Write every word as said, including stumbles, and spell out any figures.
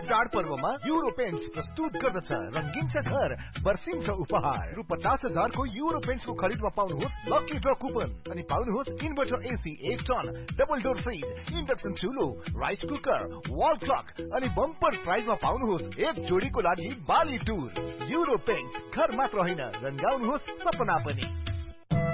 चाडपर्वमा euro paints प्रस्तुत गर्दछ रंगीन छ घर बर्सिन्छ उपहार रु पचास हजार को युरो पेन्ट्स को खरीदमा पाउनुहोस् लकी ड्र कुपन अनि पाउनुहोस् इन्भर्टर एसी एक ton double door fridge induction चुलो rice cooker wall clock अनि बम्पर प्राइजमा पाउनुहोस् एक जोडीको लागि बाली टुर युरो पेन्ट्स घर मात्र होइन रंगाउनुहोस् सपना पनि।